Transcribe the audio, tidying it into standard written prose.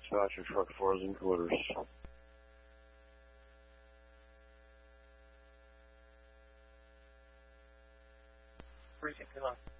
Dispatcher, truck 4 is in quarters. Precinct 2.